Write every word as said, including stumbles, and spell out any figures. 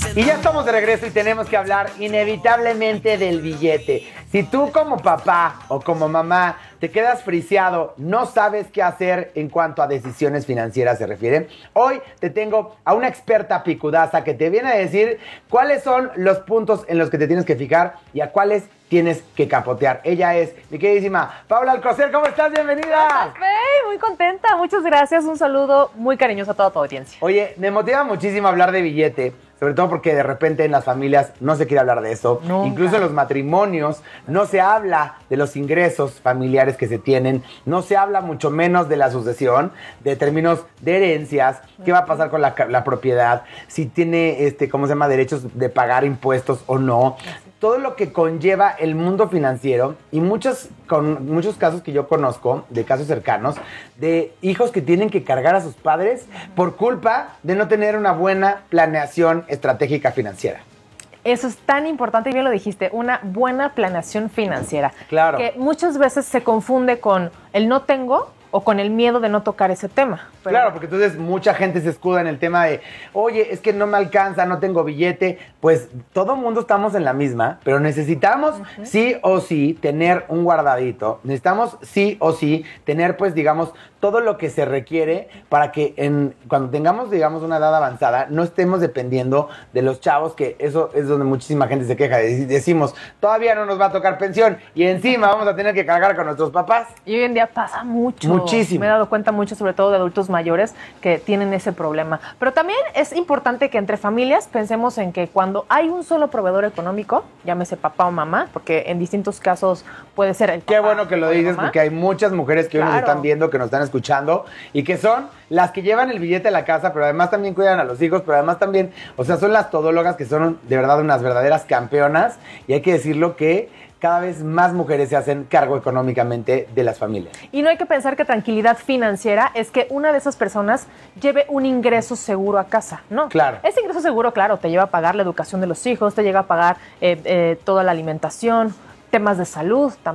Y ya estamos de regreso y tenemos que hablar inevitablemente del billete. Si tú como papá o como mamá te quedas friseado, no sabes qué hacer en cuanto a decisiones financieras se refiere, hoy te tengo a una experta picudaza que te viene a decir cuáles son los puntos en los que te tienes que fijar y a cuáles tienes que capotear. Ella es mi queridísima Paula Alcocer. ¿Cómo estás? Bienvenida. Hey, muy contenta, muchas gracias. Un saludo muy cariñoso a toda tu audiencia. Oye, me motiva muchísimo hablar de billete, sobre todo porque de repente en las familias no se quiere hablar de eso. Nunca. Incluso en los matrimonios no se habla de los ingresos familiares que se tienen, no se habla mucho menos de la sucesión, de términos de herencias, qué va a pasar con la, la propiedad, si tiene, este, ¿cómo se llama?, derechos de pagar impuestos o no. Todo lo que conlleva el mundo financiero y muchos, con muchos casos que yo conozco, de casos cercanos, de hijos que tienen que cargar a sus padres por culpa de no tener una buena planeación estratégica financiera. Eso es tan importante, y bien lo dijiste, una buena planeación financiera. Claro. Que muchas veces se confunde con el no tengo o con el miedo de no tocar ese tema. Pero claro, porque entonces mucha gente se escuda en el tema de, oye, es que no me alcanza, no tengo billete. Pues todo mundo estamos en la misma, pero necesitamos uh-huh. sí o sí tener un guardadito. Necesitamos sí o sí tener, pues, digamos, todo lo que se requiere para que en, cuando tengamos, digamos, una edad avanzada, no estemos dependiendo de los chavos, que eso es donde muchísima gente se queja. Decimos, todavía no nos va a tocar pensión y encima vamos a tener que cargar con nuestros papás. Y hoy en día pasa mucho. Muchísimo. Me he dado cuenta mucho, sobre todo de adultos mayores, que tienen ese problema. Pero también es importante que entre familias pensemos en que cuando hay un solo proveedor económico, llámese papá o mamá, porque en distintos casos puede ser el papá. Qué bueno que lo dices, porque hay muchas mujeres que hoy Claro. nos están viendo, que nos están escuchando, y que son las que llevan el billete a la casa, pero además también cuidan a los hijos, pero además también, o sea, son las todólogas que son de verdad unas verdaderas campeonas, y hay que decirlo que cada vez más mujeres se hacen cargo económicamente de las familias. Y no hay que pensar que tranquilidad financiera es que una de esas personas lleve un ingreso seguro a casa, ¿no? Claro. Ese ingreso seguro, claro, te lleva a pagar la educación de los hijos, te llega a pagar eh, eh, toda la alimentación, temas de salud también.